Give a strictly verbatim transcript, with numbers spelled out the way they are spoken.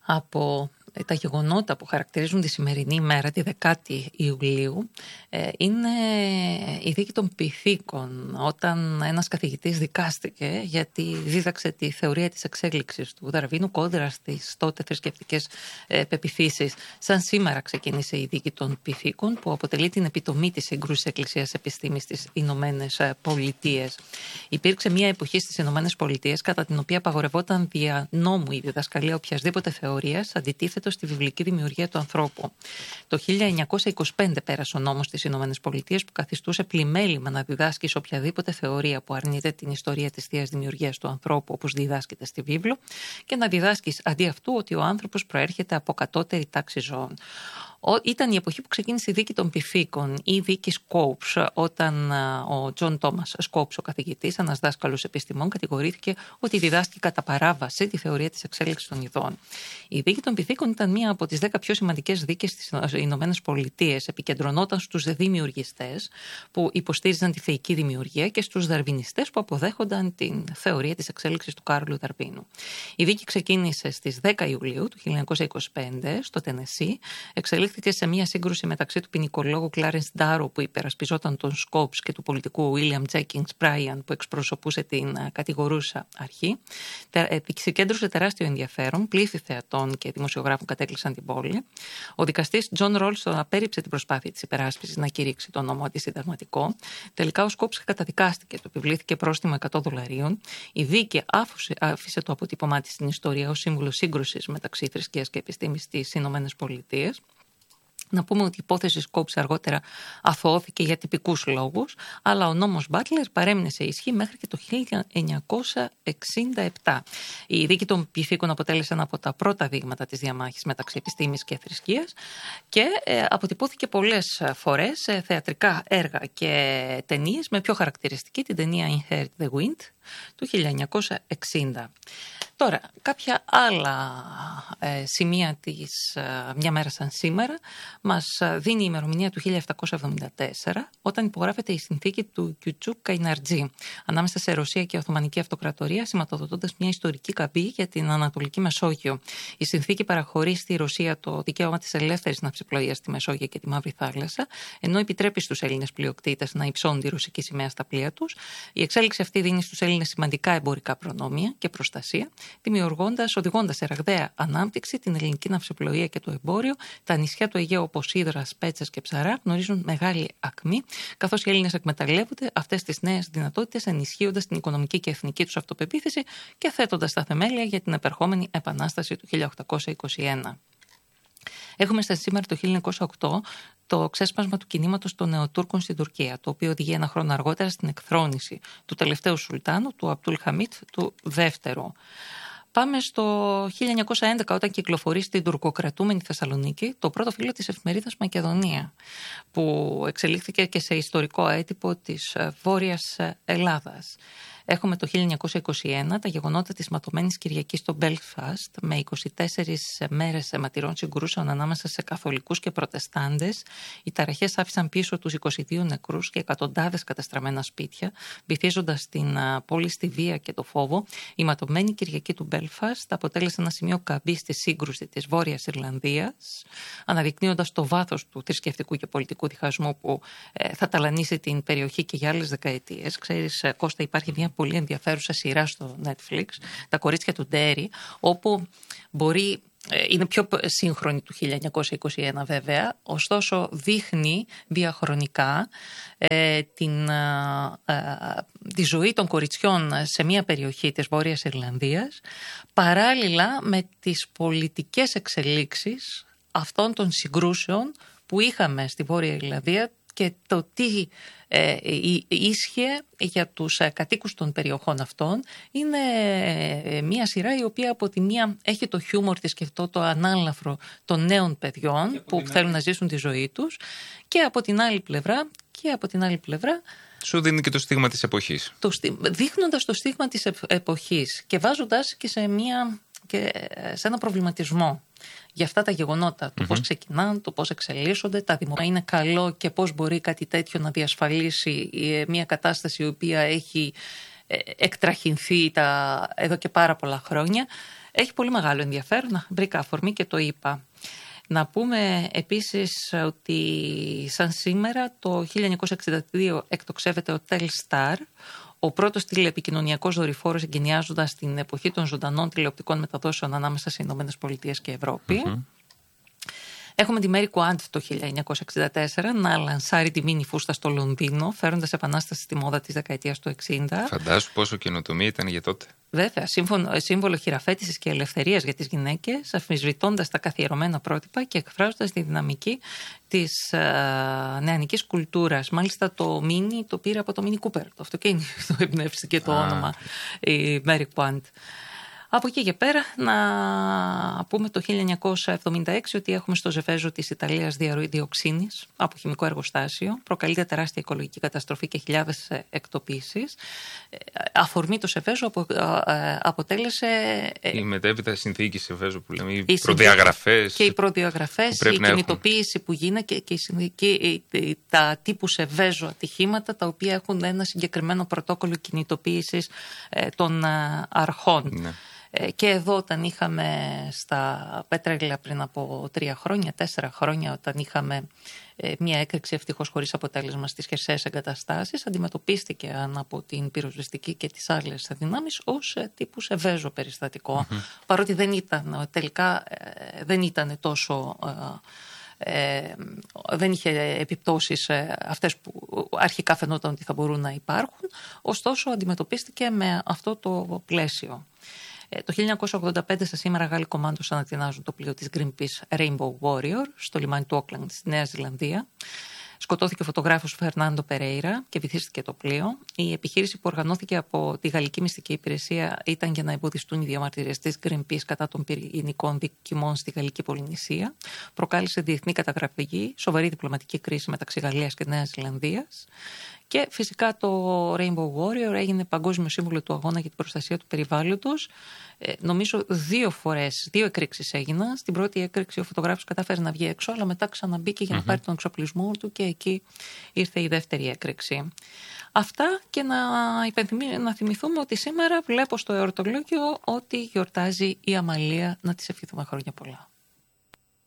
από τα γεγονότα που χαρακτηρίζουν τη σημερινή ημέρα, τη δεκάτη Ιουλίου, είναι η δίκη των Πυθίκων, όταν ένας καθηγητής δικάστηκε γιατί δίδαξε τη θεωρία της εξέλιξης του Δαρβίνου κόντρα στις τότε θρησκευτικές πεποιθήσεις. Σαν σήμερα ξεκίνησε η δίκη των Πυθίκων, που αποτελεί την επιτομή της σύγκρουσης Εκκλησίας Επιστήμης στις Ηνωμένες Πολιτείες. Υπήρξε μια εποχή στις Ηνωμένες Πολιτείες κατά την οποία απαγορευόταν δια νόμου η διδασκαλία οποιασδήποτε θεωρίας αντιτίθετο στη βιβλική δημιουργία του ανθρώπου. Το χίλια εννιακόσια είκοσι πέντε πέρασε ο νόμος στις Ηνωμένες Πολιτείες που καθιστούσε πλημέλημα να διδάσκεις οποιαδήποτε θεωρία που αρνείται την ιστορία της θείας δημιουργίας του ανθρώπου, όπως διδάσκεται στη βίβλο, και να διδάσκεις αντί αυτού ότι ο άνθρωπος προέρχεται από κατώτερη τάξη ζώων. Ήταν η εποχή που ξεκίνησε η δίκη των Πυθίκων ή δίκη Σκόπς, όταν ο Τζον Τόμας Σκόπς, ο καθηγητής, ένας δάσκαλος επιστημών, κατηγορήθηκε ότι διδάσκει κατά παράβαση τη θεωρία της εξέλιξης των ειδών. Η δίκη των Πυθίκων ήταν μία από τις δέκα πιο σημαντικές δίκες στις Ηνωμένες Πολιτείες. Επικεντρωνόταν στους δημιουργιστές που υποστήριζαν τη θεϊκή δημιουργία και στους δαρβινιστές που αποδέχονταν την θεωρία της εξέλιξης του Κάρολου Δαρβίνου. Η δίκη ξεκίνησε στις δέκα Ιουλίου του χίλια εννιακόσια είκοσι πέντε στο Τενεσί. Εξελίχθηκε σε μια σύγκρουση μεταξύ του ποινικολόγου Κλάρενς Ντάρο, που υπερασπιζόταν τον Σκόπς, και του πολιτικού Βίλιαμ Τζέκινγκς Μπράιαν, που εξπροσωπούσε την κατηγορούσα αρχή. Συγκέντρωσε τεράστιο ενδιαφέρον. Πλήθη θεατών και δημοσιογράφων κατέκλυσαν την πόλη. Ο δικαστής Τζον Ρόλστον απέρριψε την προσπάθεια της υπεράσπισης να κηρύξει τον νόμο αντισυνταγματικό. Τελικά ο Σκόπς καταδικάστηκε, του επιβλήθηκε πρόστιμο εκατό δολαρίων. Η δίκη άφησε, άφησε το αποτύπωμά της στην ιστορία ως σύμβολο σύγκρουσης μεταξύ θρησκείας και επιστήμης στις Ηνωμένες Πολιτείες. Να πούμε ότι η υπόθεση Σκόπς αργότερα αθωώθηκε για τυπικούς λόγους, αλλά ο νόμος Μπάτλερ παρέμεινε σε ισχύ μέχρι και το χίλια εννιακόσια εξήντα επτά. Η δίκη των Πυθίκων αποτέλεσε ένα από τα πρώτα δείγματα της διαμάχης μεταξύ επιστήμης και θρησκείας και ε, αποτυπώθηκε πολλές φορές σε θεατρικά έργα και ταινίες, με πιο χαρακτηριστική την ταινία Inherit the Wind του χίλια εννιακόσια εξήντα. Τώρα, κάποια άλλα ε, σημεία της ε, μια μέρα σαν σήμερα μας δίνει η ημερομηνία του χίλια επτακόσια εβδομήντα τέσσερα, όταν υπογράφεται η συνθήκη του Κιουτσούκ Καϊναρτζή ανάμεσα σε Ρωσία και Οθωμανική Αυτοκρατορία, σηματοδοτώντας μια ιστορική καμπή για την Ανατολική Μεσόγειο. Η συνθήκη παραχωρεί στη Ρωσία το δικαίωμα της ελεύθερης ναυσιπλοείας στη Μεσόγειο και τη Μαύρη Θάλασσα, ενώ επιτρέπει στους Έλληνες πλειοκτήτες να υψώνουν τη ρωσική σημαία στα πλοία τους. Η εξέλιξη αυτή δίνει στους Έλληνες σημαντικά εμπορικά προνόμια και προστασία, δημιουργώντας, οδηγώντας σε ραγδαία ανάπτυξη την ελληνική ναυσιπλοεία και το εμπόριο. Τα νησιά του Αιγαίου, όπως Ύδρα, Πέτσας και Ψαρά, γνωρίζουν μεγάλη ακμή, καθώς οι Έλληνες εκμεταλλεύονται αυτές τις νέες δυνατότητες, ενισχύοντας την οικονομική και εθνική τους αυτοπεποίθηση και θέτοντας τα θεμέλια για την επερχόμενη επανάσταση του χίλια οκτακόσια είκοσι ένα. Έχουμε στα σήμερα το χίλια εννιακόσια οκτώ το ξέσπασμα του κινήματος των Νεοτούρκων στην Τουρκία, το οποίο οδηγεί ένα χρόνο αργότερα στην εκθρόνηση του τελευταίου Σουλτάνου, του Αμπτούλ Χαμίτ του Δεύτερου. Πάμε στο χίλια εννιακόσια έντεκα, όταν κυκλοφορεί στην τουρκοκρατούμενη Θεσσαλονίκη το πρώτο φύλλο της εφημερίδας Μακεδονία, που εξελίχθηκε και σε ιστορικό έτυπο της Βόρειας Ελλάδας. Έχουμε το χίλια εννιακόσια είκοσι ένα τα γεγονότα της ματωμένης Κυριακής στο Μπέλφαστ, με είκοσι τέσσερις μέρες αιματηρών συγκρούσεων ανάμεσα σε καθολικούς και προτεστάντες. Οι ταραχές άφησαν πίσω τους είκοσι δύο νεκρούς και εκατοντάδες κατεστραμμένα σπίτια, βυθίζοντας την πόλη στη βία και το φόβο. Η ματωμένη Κυριακή του Μπέλφαστ αποτέλεσε ένα σημείο καμπής στη σύγκρουση της Βόρειας Ιρλανδίας, αναδεικνύοντας το βάθος του θρησκευτικού και πολιτικού διχασμού που ε, θα ταλανίσει την περιοχή και για άλλες δεκαετίες. Ξέρεις, Κώστα, υπάρχει μια πολύ ενδιαφέρουσα σειρά στο Netflix, τα κορίτσια του Ντέρι, όπου μπορεί, είναι πιο σύγχρονη του χίλια εννιακόσια είκοσι ένα βέβαια, ωστόσο δείχνει διαχρονικά ε, την, ε, τη ζωή των κοριτσιών σε μια περιοχή της Βόρειας Ιρλανδίας, παράλληλα με τις πολιτικές εξελίξεις αυτών των συγκρούσεων που είχαμε στη Βόρεια Ιρλανδία και το τι ε, ίσχυε για τους ε, κατοίκους των περιοχών αυτών. Είναι ε, μια σειρά η οποία από τη μία έχει το χιούμορ της και αυτό το ανάλαφρο των νέων παιδιών που θέλουν άλλη. να ζήσουν τη ζωή τους, και από την άλλη πλευρά, και από την άλλη πλευρά σου δίνει και το στίγμα της εποχής. Το, δείχνοντας το στίγμα της εποχής και βάζοντας και σε, μια, και σε ένα προβληματισμό για αυτά τα γεγονότα, το mm-hmm. πώς ξεκινάνε, το πώς εξελίσσονται, τα δημοκρατία είναι καλό και πώς μπορεί κάτι τέτοιο να διασφαλίσει μια κατάσταση η οποία έχει εκτραχυνθεί τα, εδώ και πάρα πολλά χρόνια. Έχει πολύ μεγάλο ενδιαφέρον, βρήκα αφορμή και το είπα. Να πούμε επίσης ότι σαν σήμερα το χίλια εννιακόσια εξήντα δύο εκτοξεύεται ο Telstar, ο πρώτος τηλεεπικοινωνιακός δορυφόρος εγκαινιάζοντας την εποχή των ζωντανών τηλεοπτικών μεταδόσεων ανάμεσα σε Ηνωμένες Πολιτείες και Ευρώπη. Mm-hmm. Έχουμε τη Mary Quant το χίλια εννιακόσια εξήντα τέσσερα να λανσάρει τη μίνι φούστα στο Λονδίνο, φέροντας επανάσταση στη μόδα της δεκαετίας του εξήντα. Φαντάσου πόσο καινοτομία ήταν για τότε. Βέβαια, σύμβολο χειραφέτησης και ελευθερίας για τις γυναίκες, αμφισβητώντας τα καθιερωμένα πρότυπα και εκφράζοντας τη δυναμική της α, νεανικής κουλτούρας. Μάλιστα το μίνι το πήρε από το Mini Cooper, το αυτοκίνητο, το εμπνεύστηκε το ah. όνομα η Mary Quant. Από εκεί και πέρα να πούμε το χίλια εννιακόσια εβδομήντα έξι ότι έχουμε στο Ζεβέζο της Ιταλίας διαρροή διοξίνης από χημικό εργοστάσιο. Προκαλείται τεράστια οικολογική καταστροφή και χιλιάδες εκτοπίσεις. Αφορμή το Ζεβέζο απο, αποτέλεσε... Η μετέπειτα συνθήκη Ζεβέζο που λέμε, οι προδιαγραφές. Και οι προδιαγραφές, η κινητοποίηση που γίνεται και, και τα τύπου Ζεβέζο ατυχήματα τα οποία έχουν ένα συγκεκριμένο πρωτόκολλο κινητοποίησης των αρχών. Ναι. Και εδώ όταν είχαμε στα Πέτρελα πριν από τρία χρόνια, τέσσερα χρόνια, όταν είχαμε μια έκρηξη ευτυχώς χωρίς αποτέλεσμα στις χερσαίες εγκαταστάσεις, αντιμετωπίστηκε από την πυροσβεστική και τις άλλες δυνάμεις ως τύπου Σεβέζο περιστατικό. Mm-hmm. Παρότι δεν ήταν, τελικά δεν ήταν τόσο... Ε, δεν είχε επιπτώσεις ε, αυτές που αρχικά φαινόταν ότι θα μπορούν να υπάρχουν, ωστόσο αντιμετωπίστηκε με αυτό το πλαίσιο. Ε, το χίλια εννιακόσια ογδόντα πέντε στα σήμερα Γάλλοι κομμάντος ανατινάζουν το πλοίο της Greenpeace Rainbow Warrior στο λιμάνι του Όκλαντ στη Νέα Ζηλανδία. Σκοτώθηκε ο φωτογράφος Φερνάντο Περέιρα και βυθίστηκε το πλοίο. Η επιχείρηση που οργανώθηκε από τη Γαλλική Μυστική Υπηρεσία ήταν για να εμποδιστούν οι διαμαρτυρίες της Greenpeace κατά των πυρηνικών δοκιμών στη Γαλλική Πολυνησία. Προκάλεσε διεθνή καταγραφή, σοβαρή διπλωματική κρίση μεταξύ Γαλλίας και Νέας Ζηλανδίας. Και φυσικά το Rainbow Warrior έγινε παγκόσμιο σύμβολο του αγώνα για την προστασία του περιβάλλοντος. Ε, νομίζω δύο φορές, δύο εκρήξεις έγιναν. Στην πρώτη έκρηξη ο φωτογράφος κατάφερε να βγει έξω, αλλά μετά ξαναμπήκε για να mm-hmm. πάρει τον εξοπλισμό του και εκεί ήρθε η δεύτερη έκρηξη. Αυτά και να, να θυμηθούμε ότι σήμερα βλέπω στο εορτολόγιο ότι γιορτάζει η Αμαλία, να της ευχηθούμε χρόνια πολλά.